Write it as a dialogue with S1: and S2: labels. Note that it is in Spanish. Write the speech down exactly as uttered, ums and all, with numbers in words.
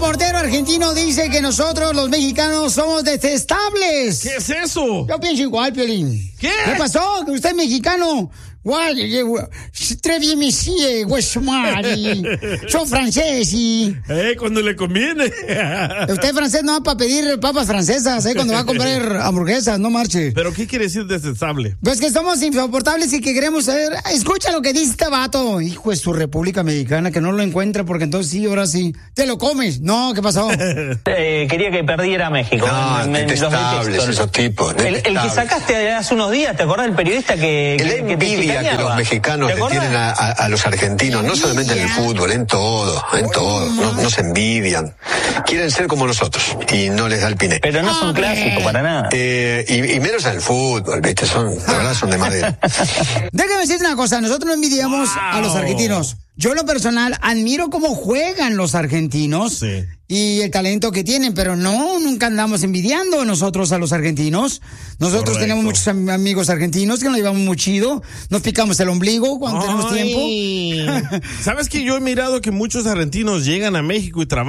S1: reportero argentino dice que nosotros, los mexicanos, somos detestables.
S2: ¿Qué es eso?
S1: Yo pienso igual, Piolín.
S2: ¿Qué?
S1: ¿Qué pasó? Que usted es mexicano. Très bien, monsieur, Westmari. Soy francés y...
S2: Eh, cuando le conviene.
S1: Usted es francés no va para pedir papas francesas, ¿eh? Cuando va a comer hamburguesas, no marche.
S2: ¿Pero qué quiere decir detestable?
S1: Pues que somos insoportables y que queremos saber... Escucha lo que dice este vato. Hijo de su República Mexicana, que no lo encuentra porque entonces sí, ahora sí. ¿Te lo comes? No, ¿qué pasó?
S3: Eh, quería que perdiera México.
S4: No,
S3: en, en
S4: detestables esos tipos.
S3: El, el que sacaste hace unos días, ¿te acordás del periodista que,
S4: El
S3: que, que te
S4: envidia que los mexicanos le tienen a, a, a los argentinos, no solamente en el fútbol, en todo, en todo. No, nos envidian. Quieren ser como nosotros y no les da el piné.
S3: Pero no son clásicos para nada.
S4: Eh, y, y menos en el fútbol, ¿viste? Son, de verdad son de madera.
S1: Déjame decirte una cosa, nosotros no envidiamos wow. a los argentinos. Yo en lo personal admiro cómo juegan los argentinos sí. y el talento que tienen, pero no, nunca andamos envidiando nosotros a los argentinos. Nosotros Correcto. tenemos muchos am- amigos argentinos que nos llevamos muy chido, nos picamos el ombligo cuando Ay. tenemos tiempo.
S2: ¿Sabes que yo he mirado que muchos argentinos llegan a México y trabajan?